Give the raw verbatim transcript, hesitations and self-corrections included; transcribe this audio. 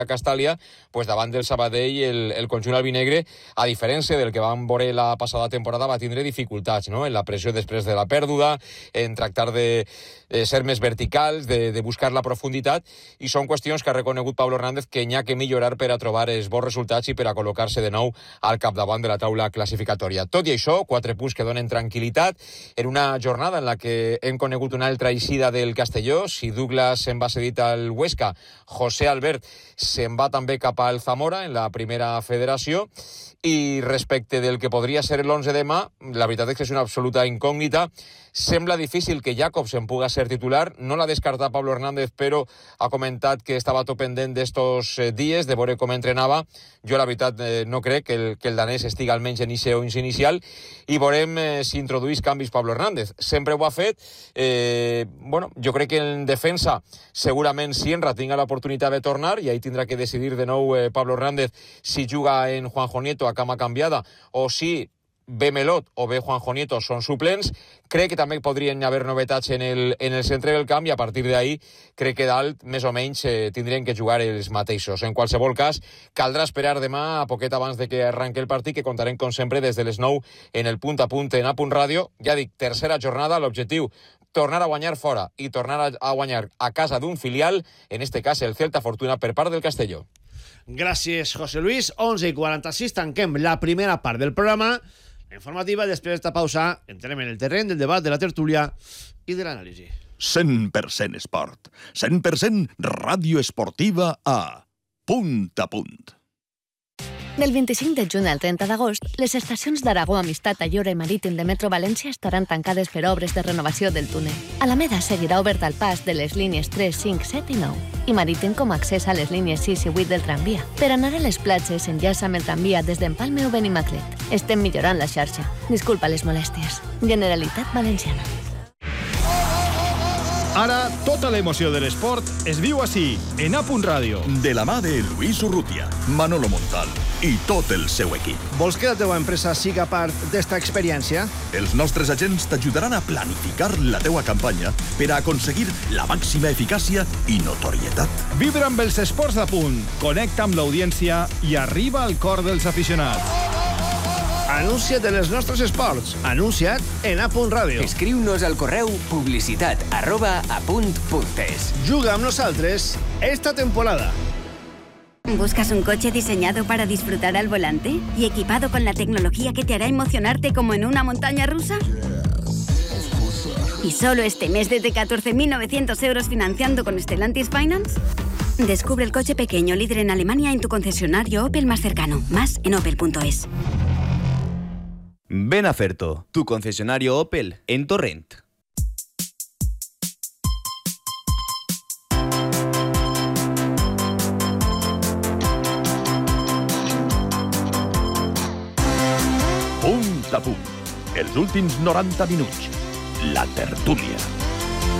a Castàlia, pues davant del Sabadell el, el conjunt albinegre, a diferència del que vam veure la passada temporada, va tindre dificultats, no?, en la pressió després de la pèrdua, en tractar de, de ser més verticals, de, de buscar la profunditat, i són qüestions que ha reconegut Pablo Hernández que n'hi ha que millorar per a trobar els bons resultats i per a col·locar-se de nou al capdavant de la taula classificatòria. Tot i això, quatre punts que donen tranquil·litat en una jornada en la que hem conegut una altra eixida del Castelló. Si Douglas se'n va cedit al Huesca, José Albert se'n va també cap al Zamora en la primera federació, i respecte del que podria ser l'onze demà, la veritat és que és una absoluta incògnita. Sembla difícil que Jacobsen puga ser titular, no l'ha descartat Pablo Hernández, però ha comentat que estava tot pendent d'estos dies, de veure com entrenava. Jo la veritat eh, no crec que el, que el danès estigui almenys en inici o inicial, i veurem eh, si introduís canvis Pablo Hernández. Sempre ho ha fet. Eh, bueno, jo crec que en defensa segurament Sienra tinga l'oportunitat de tornar, i ahí tindrà que decidir de nou eh, Pablo Hernández si juga en Juanjo Nieto a cama canviada o si bé Melot o bé Juanjo Nieto són suplents. Crec que també podrien haver novetats en el, en el centre del camp, i a partir d'ahí crec que dalt més o menys eh, tindrien que jugar els mateixos. En qualsevol cas, caldrà esperar demà a poquet abans de que arranqui el partit, que contarem com sempre des de les nou en el punt a punt en A Punt Ràdio. Ja dic, tercera jornada, l'objectiu tornar a guanyar fora i tornar a, a guanyar a casa d'un filial, en este cas el Celta Fortuna per part del Castelló. Gràcies, José Luis. onze i quaranta-sis, tanquem la primera part del programa informativa. Després d'esta pausa entrem en el terreny del debat, de la tertúlia i de l'anàlisi. cent per cent esport. cent per cent ràdio esportiva a Punt a Punt. Del vint-i-cinc de juny al trenta d'agost, les estacions d'Aragó, Amistat, Ayora i Marítim de Metro València estaran tancades per obres de renovació del túnel. Alameda seguirà obert al pas de les línies tres, cinc, set i nou, i Marítim com a accés a les línies sis i vuit del tramvia. Per anar a les platges, enllaça amb el tramvia des d'Empalme o Benimaclet. Estem millorant la xarxa. Disculpa les molèsties. Generalitat Valenciana. Ara, tota l'emoció de l'esport es viu així, en A Punt Ràdio. De la mà de Luis Urrutia, Manolo Montal i tot el seu equip. Vols que la teva empresa siga part d'esta experiència? Els nostres agents t'ajudaran a planificar la teua campanya per a aconseguir la màxima eficàcia i notorietat. Vibra amb els esports d'A Punt, connecta amb l'audiència i arriba al cor dels aficionats. Anuncia't en els nostres esports. Anuncia't en A Punt Ràdio. Escriu-nos al correu publicitat arroba apunt.es. Juga amb nosaltres esta temporada. ¿Buscas un coche diseñado para disfrutar al volante y equipado con la tecnología que te hará emocionarte como en una montaña rusa? ¿Y solo este mes desde catorce mil novecientos euros financiando con Stellantis Finance? Descubre el coche pequeño líder en Alemania en tu concesionario Opel más cercano. Más en opel punto es. Ven a Ferto, tu concesionario Opel en Torrent. Punt a punt. Els últims noranta minuts. La tertúlia.